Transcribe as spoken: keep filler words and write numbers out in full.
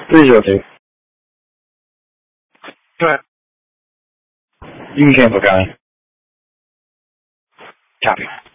three zero two. Go ahead. You can cancel, County. Copy.